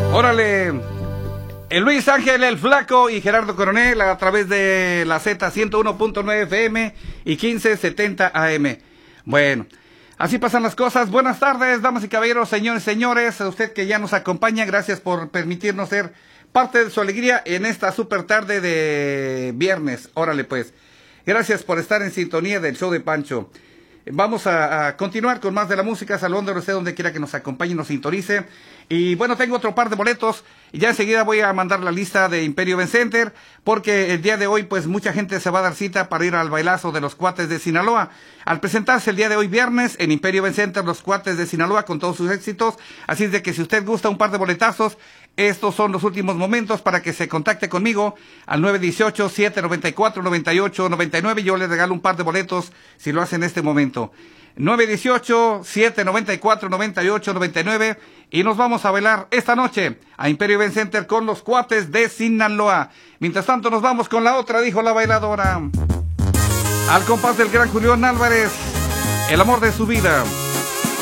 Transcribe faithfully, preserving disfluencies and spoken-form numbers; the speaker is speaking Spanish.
Órale. El Luis Ángel, el Flaco y Gerardo Coronel a través de la Z ciento uno punto nueve F M y quince setenta A M. Bueno, así pasan las cosas. Buenas tardes, damas y caballeros, señores y señores. A usted que ya nos acompaña, gracias por permitirnos ser parte de su alegría en esta super tarde de viernes. Órale pues. Gracias por estar en sintonía del show de Pancho. Vamos a, a continuar con más de la música, saludando a usted donde quiera que nos acompañe y nos sintonice. Y bueno, tengo otro par de boletos. Y ya enseguida voy a mandar la lista de Imperio Event Center, porque el día de hoy, pues mucha gente se va a dar cita para ir al bailazo de los Cuates de Sinaloa. Al presentarse el día de hoy, viernes, en Imperio Event Center, los Cuates de Sinaloa, con todos sus éxitos. Así es de que si usted gusta un par de boletazos, estos son los últimos momentos para que se contacte conmigo al nueve uno ocho, siete nueve cuatro, nueve ocho nueve nueve. Yo le regalo un par de boletos si lo hace en este momento. nueve uno ocho, siete nueve cuatro, nueve ocho nueve nueve. Y nos vamos a bailar esta noche a Imperio Event Center con los Cuates de Sinaloa. Mientras tanto nos vamos con la otra, dijo la bailadora. Al compás del gran Julián Álvarez, el amor de su vida.